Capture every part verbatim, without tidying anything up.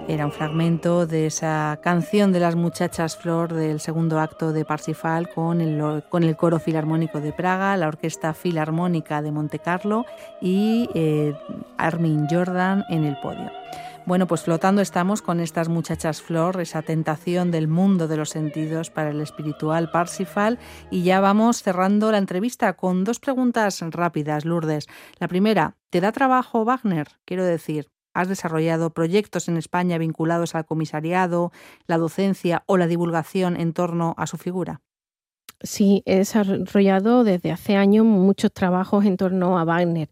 Era un fragmento de esa canción de las muchachas Flor del segundo acto de Parsifal con el, con el Coro Filarmónico de Praga, la Orquesta Filarmónica de Montecarlo y eh, Armin Jordan en el podio. Bueno, pues flotando estamos con estas muchachas Flor, esa tentación del mundo de los sentidos para el espiritual Parsifal, y ya vamos cerrando la entrevista con dos preguntas rápidas, Lourdes. La primera, ¿te da trabajo Wagner? Quiero decir, ¿has desarrollado proyectos en España vinculados al comisariado, la docencia o la divulgación en torno a su figura? Sí, he desarrollado desde hace años muchos trabajos en torno a Wagner.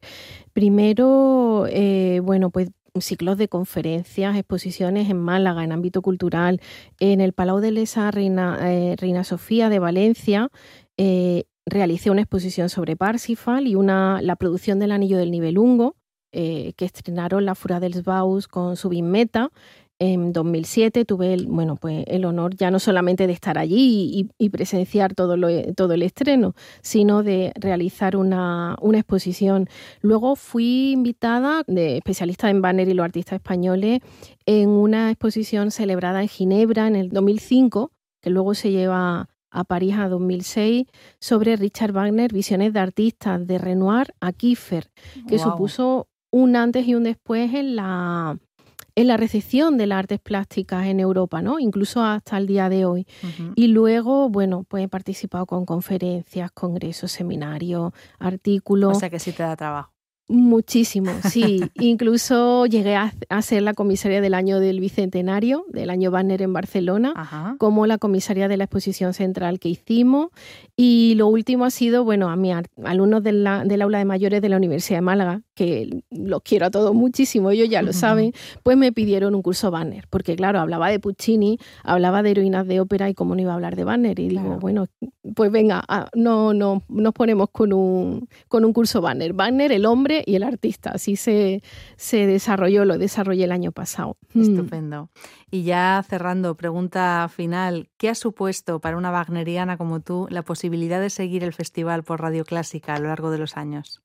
Primero, eh, bueno, pues ciclos de conferencias, exposiciones en Málaga, en ámbito cultural, en el Palau de Lesa Reina, eh, Reina Sofía de Valencia. Eh, realicé una exposición sobre Parsifal y una, la producción del Anillo del Nibelungo, eh, que estrenaron la Fura dels Baus con Subin Meta. En dos mil siete tuve el, bueno, pues el honor ya no solamente de estar allí y, y presenciar todo, lo, todo el estreno, sino de realizar una, una exposición. Luego fui invitada de especialista en Wagner y los artistas españoles en una exposición celebrada en Ginebra en el dos mil cinco, que luego se lleva a París a dos mil seis, sobre Richard Wagner, visiones de artistas de Renoir a Kiefer, que wow. supuso un antes y un después en la... en la recepción de las artes plásticas en Europa, ¿no? Incluso hasta el día de hoy. Uh-huh. Y luego, bueno, pues he participado con conferencias, congresos, seminarios, artículos. O sea que sí te da trabajo. Muchísimo, sí. Incluso llegué a, a ser la comisaria del año del Bicentenario, del año Wagner en Barcelona, Ajá. como la comisaria de la exposición central que hicimos. Y lo último ha sido, bueno, a mis alumnos de la, del aula de mayores de la Universidad de Málaga, que los quiero a todos muchísimo, ellos ya lo saben, pues me pidieron un curso Wagner, porque claro, hablaba de Puccini, hablaba de heroínas de ópera y cómo no iba a hablar de Wagner. Y digo, claro. bueno, pues venga, no, no, nos ponemos con un, con un curso Wagner. Wagner, el hombre y el artista. Así se, se desarrolló, lo desarrollé el año pasado. Estupendo. Y ya cerrando, pregunta final, ¿qué ha supuesto para una wagneriana como tú la posibilidad de seguir el festival por Radio Clásica a lo largo de los años?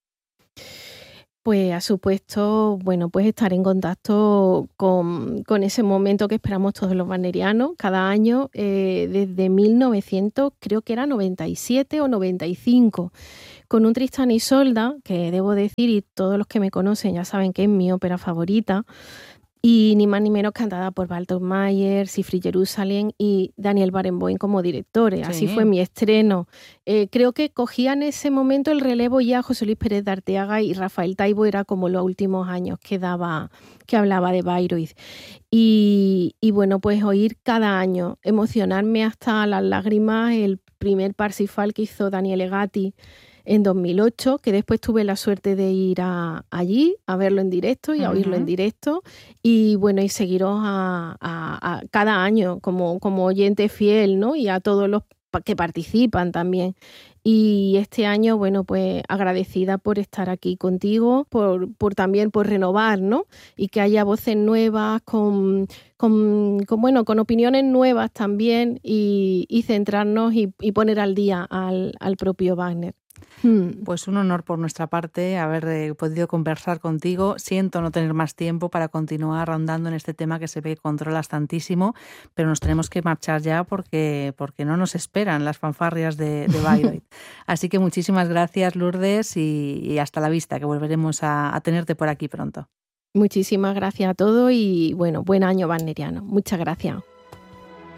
Pues ha supuesto, bueno, pues estar en contacto con, con ese momento que esperamos todos los wagnerianos cada año, eh, desde mil novecientos, creo que era noventa y siete o noventa y cinco, con un Tristan y Isolda, que debo decir, y todos los que me conocen ya saben que es mi ópera favorita, y ni más ni menos cantada por Walter Mayer, Siegfried Jerusalem y Daniel Barenboim como directores. Sí. Así fue mi estreno. Eh, creo que cogía en ese momento el relevo ya José Luis Pérez de Arteaga y Rafael Taibo, era como los últimos años que daba, que hablaba de Bayreuth. Y, y bueno, pues oír cada año, emocionarme hasta las lágrimas, el primer Parsifal que hizo Daniele Gatti en dos mil ocho, que después tuve la suerte de ir a, allí a verlo en directo y a uh-huh. oírlo en directo, y bueno, y seguiros a, a, a cada año como, como oyente fiel, ¿no? Y a todos los que participan también. Y este año, bueno, pues agradecida por estar aquí contigo, por, por también por renovar, ¿no? Y que haya voces nuevas, con, con, con bueno, con opiniones nuevas también, y, y centrarnos y, y poner al día al, al propio Wagner. Pues un honor por nuestra parte haber eh, podido conversar contigo. Siento no tener más tiempo para continuar ahondando en este tema que se ve que controlas tantísimo, pero nos tenemos que marchar ya porque, porque no nos esperan las fanfarrias de, de Bayreuth. Así que muchísimas gracias, Lourdes, y, y hasta la vista, que volveremos a, a tenerte por aquí pronto. Muchísimas gracias a todos y bueno, buen año wagneriano. Muchas gracias.